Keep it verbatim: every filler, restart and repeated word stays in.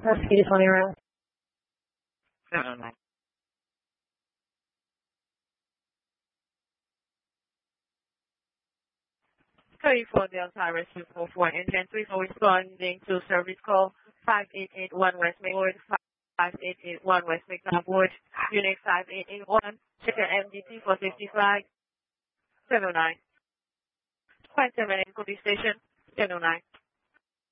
Speed twenty around. seven oh nine. thirty-four Delta Rescue four four Engine three four responding to service call five eight eight one West Maywood, five eight eight one West McDonald, Unit five eight eight one, check your M D T for safety flag, seven oh nine. five seven eight, Cody Station, seven oh nine.